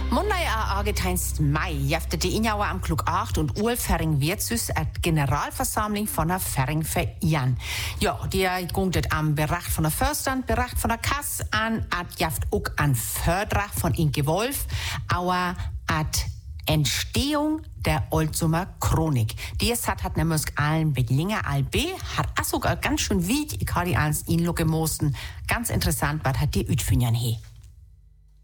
Monday Argenteinst Mai jafte die Injauer am Klug 8 und Ulfering Wirtsus at Generalversammlung von der Fering verehren. Ja, die gunget am Bericht von der Förstand, Bericht von der Kass an, at jaft auch an Fördrach von Inke Wolf, aber at Entstehung der Oldsummer Chronik. Die hat nämlich allen Beglinger alb, hat auch sogar ganz schön weit, ich habe die eins in Lucke mosten. Ganz interessant, was hat die Ütfinjan he.